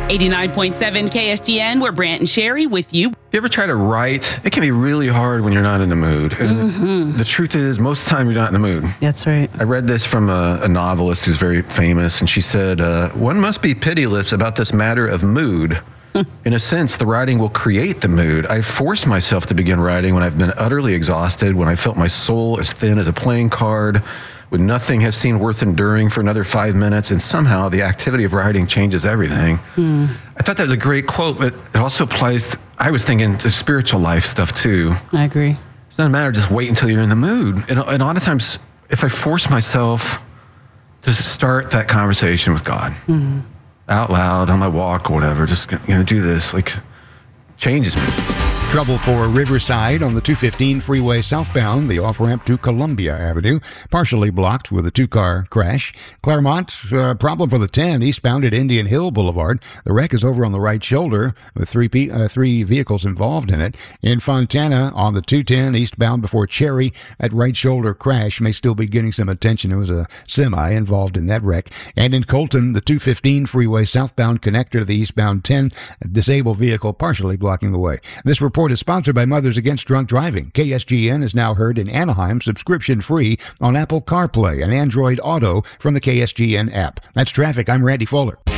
89.7 KSGN, we're Brant and Sherry with you. You ever try to write? It can be really hard when you're not in the mood. And the truth is, most of the time you're not in the mood. That's right. I read this from a novelist who's very famous, and she said, one must be pitiless about this matter of mood. In a sense, the writing will create the mood. I forced myself to begin writing when I've been utterly exhausted, when I felt my soul as thin as a playing card, when nothing has seemed worth enduring for another 5 minutes, and somehow the activity of writing changes everything. I thought that was a great quote, but it also applies, I was thinking, to spiritual life stuff too. I agree. It doesn't matter, just wait until you're in the mood. And a lot of times, if I force myself to start that conversation with God, out loud, on my walk, or whatever, just do this, changes me. Trouble for Riverside on the 215 freeway southbound, the off-ramp to Columbia Avenue, partially blocked with a two-car crash. Claremont, problem for the 10 eastbound at Indian Hill Boulevard. The wreck is over on the right shoulder with three vehicles involved in it. In Fontana on the 210 eastbound before Cherry, at right shoulder crash may still be getting some attention. There was a semi involved in that wreck. And in Colton, the 215 freeway southbound connector to the eastbound 10, a disabled vehicle partially blocking the way. This report is sponsored by Mothers Against Drunk Driving. KSGN is now heard in Anaheim subscription-free on Apple CarPlay and Android Auto from the KSGN app. That's traffic. I'm Randy Fuller.